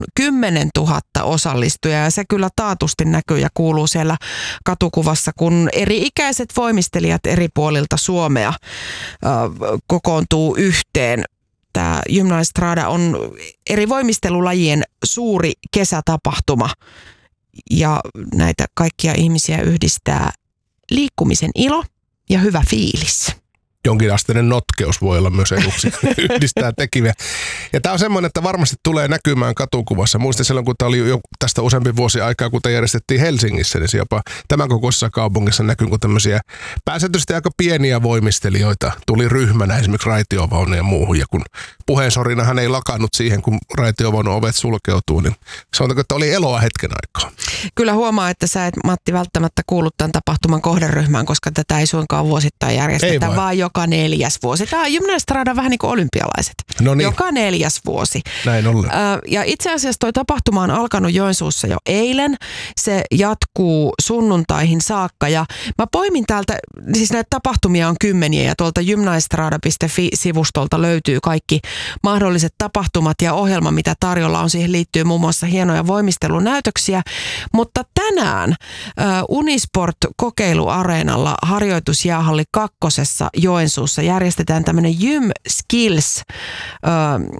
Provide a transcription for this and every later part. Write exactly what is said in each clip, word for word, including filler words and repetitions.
kymmenen tuhatta osallistujaa ja se kyllä taatusti näkyy ja kuuluu siellä katukuvassa, kun eri-ikäiset voimistelijat eri puolilta Suomea äh, kokoontuu yhteen. Tämä Gymnaestrada on eri voimistelulajien suuri kesätapahtuma ja näitä kaikkia ihmisiä yhdistää liikkumisen ilo ja hyvä fiilis. Jonkinasteinen notkeus voi olla myös eduksi yhdistää tekiviä. Ja tämä on semmoinen, että varmasti tulee näkymään katukuvassa. Muistan silloin, kun tämä oli jo tästä useampi vuosi aikaa, kun tämä järjestettiin Helsingissä, niin jopa tämän kokoisessa kaupungissa näkyy, kun tämmöisiä pääsääntöisesti aika pieniä voimistelijoita tuli ryhmänä esimerkiksi raitiovaunuun ja muuhun. Ja kun puheensorinahan ei lakannut siihen, kun raitiovaunun ovet sulkeutuu, niin sanotaanko, että oli eloa hetken aikaa. Kyllä huomaa, että sä et, Matti, välttämättä kuullut tämän tapahtuman kohderyhmään, koska tätä ei suinkaan vuosittain järjestetä, vaan, vaan joka neljäs vuosi. Tämä on Gymnaestrada vähän niin kuin olympialaiset. No niin. Joka neljäs vuosi. Näin ollen. Ja itse asiassa toi tapahtuma on alkanut Joensuussa jo eilen. Se jatkuu sunnuntaihin saakka. Ja mä poimin täältä, siis näitä tapahtumia on kymmeniä ja tuolta gymnaestrada piste fi-sivustolta löytyy kaikki mahdolliset tapahtumat ja ohjelma, mitä tarjolla on. Siihen liittyy muun muassa hienoja voimistelunäytöksiä. Mutta tänään äh, Unisport-kokeiluareenalla harjoitusjäähalli kakkosessa Joensuussa järjestetään tämmöinen Gym Skills äh,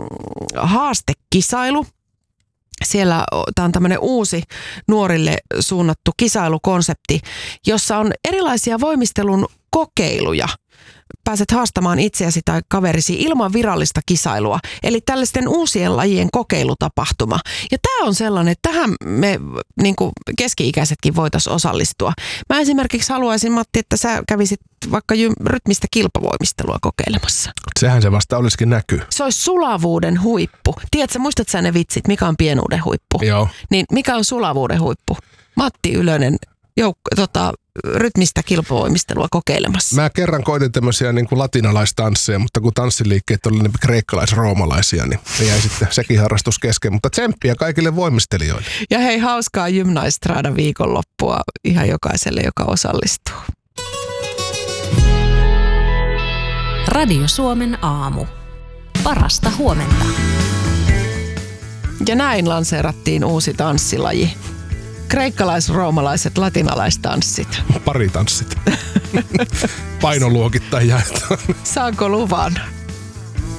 haastekisailu. Siellä tämä on tämmöinen uusi nuorille suunnattu kisailukonsepti, jossa on erilaisia voimistelun kokeiluja. Pääset haastamaan itseäsi tai kaverisi ilman virallista kisailua. Eli tällaisten uusien lajien kokeilutapahtuma. Ja tämä on sellainen, että tähän me niin kuin keski-ikäisetkin voitaisiin osallistua. Mä esimerkiksi haluaisin, Matti, että sä kävisit vaikka rytmistä kilpavoimistelua kokeilemassa. Sehän se vasta olisikin näkyy. Se olisi sulavuuden huippu. Tiedätkö, muistat sä ne vitsit, mikä on pienuuden huippu? Joo. Niin mikä on sulavuuden huippu? Matti Ylönen jouk- tota, rytmistä kilpavoimistelua kokeilemassa. Mä kerran koitin tämmöisiä niin kuin latinalaistansseja, mutta kun tanssiliikkeet oli niin kreikkalais-roomalaisia, niin se jäi sitten sekin harrastus kesken. Mutta tsemppiä kaikille voimistelijoille. Ja hei, hauskaa Gymnaestrada viikonloppua ihan jokaiselle, joka osallistuu. Radio Suomen aamu. Parasta huomenta. Ja näin lanseerattiin uusi tanssilaji. Kreikkalais-roomalaiset latinalaistanssit. Paritanssit. Painoluokittain jaetaan. Saanko luvan?